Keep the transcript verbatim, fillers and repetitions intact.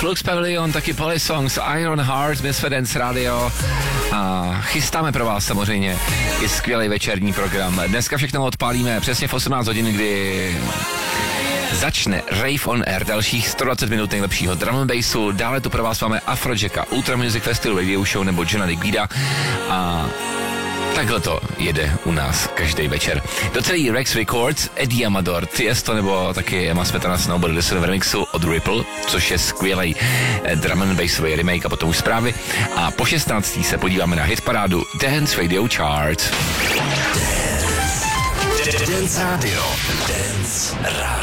Flux Pavilion, taky Polysongs, Iron Heart, Misfit Dance Radio a chystáme pro vás samozřejmě i skvělý večerní program. Dneska všechno odpálíme přesně v osmnáct hodin, kdy začne Rave on Air, dalších sto dvacet minut nejlepšího drum and bassu, dále tu pro vás máme Afrojacka, Ultra Music Festival Radio Show nebo Johna Digweeda a takhle to jede u nás každý večer. Do celý Rex Records, Eddie Amador, Tiesto nebo taky Emma Smetana s Nobody Listen v remixu od Ripple, což je skvělej drum and bassový remake a potom už zprávy. A po šestnáctý se podíváme na hitparádu Dance Radio Chart. Dance Radio. Dance Radio.